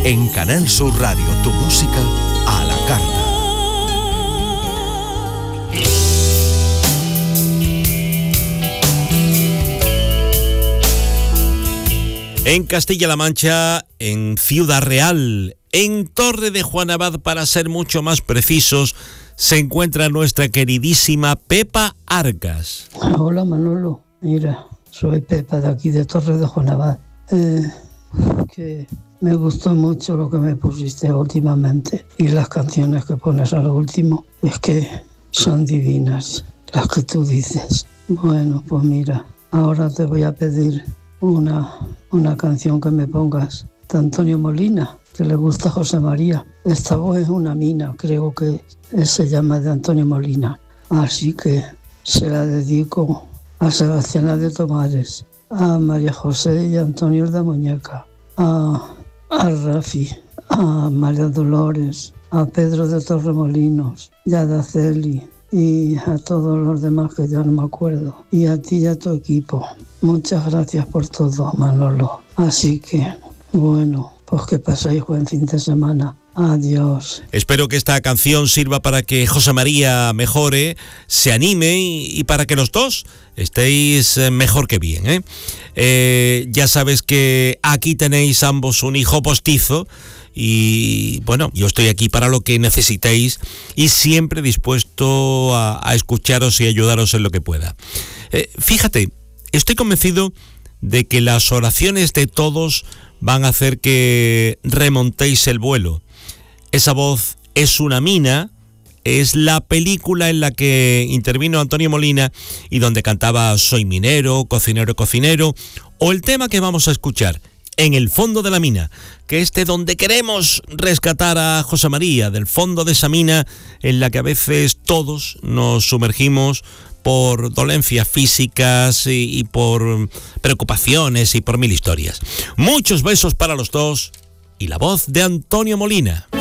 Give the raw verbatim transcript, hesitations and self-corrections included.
En Canal Sur Radio, tu música a la carta. En Castilla-La Mancha, en Ciudad Real, en Torre de Juan Abad, para ser mucho más precisos, se encuentra nuestra queridísima Pepa Arcas. Hola Manolo, mira, soy Pepa de aquí de Torre de Juan Abad. Eh, que me gustó mucho lo que me pusiste últimamente y las canciones que pones a lo último, es que son divinas las que tú dices. Bueno, pues mira, ahora te voy a pedir una, una canción que me pongas de Antonio Molina, que le gusta a José María. Esta voz es una mina, creo que se llama, de Antonio Molina. Así que se la dedico a Sebastián de Tomares, a María José y a Antonio de Muñeca, a, a Rafi, a María Dolores, a Pedro de Torremolinos y a Daceli y a todos los demás que ya no me acuerdo, y a ti y a tu equipo. Muchas gracias por todo, Manolo. Así que, bueno, pues que paséis buen fin de semana. Adiós. Espero que esta canción sirva para que José María mejore, se anime y, y para que los dos estéis mejor que bien, ¿eh? Eh, ya sabes que aquí tenéis ambos un hijo postizo y bueno, yo estoy aquí para lo que necesitéis y siempre dispuesto a, a escucharos y ayudaros en lo que pueda. Eh, fíjate, estoy convencido de que las oraciones de todos van a hacer que remontéis el vuelo. Esa voz es una mina, es la película en la que intervino Antonio Molina y donde cantaba Soy minero, cocinero, cocinero, o el tema que vamos a escuchar, En el fondo de la mina, que es de donde queremos rescatar a José María, del fondo de esa mina en la que a veces todos nos sumergimos por dolencias físicas y, y por preocupaciones y por mil historias. Muchos besos para los dos y la voz de Antonio Molina.